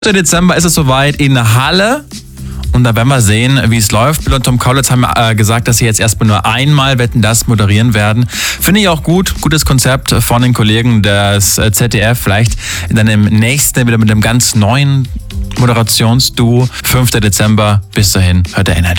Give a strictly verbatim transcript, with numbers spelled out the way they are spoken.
Dezember ist es soweit in Halle. Und da werden wir sehen, wie es läuft. Bill und Tom Kaulitz haben äh, gesagt, dass sie jetzt erstmal nur einmal Wetten, das moderieren werden. Finde ich auch gut. Gutes Konzept von den Kollegen des äh, Z D F. Vielleicht in einem nächsten wieder mit einem ganz neuen Moderationsduo. fünfter Dezember. Bis dahin hört der Energy.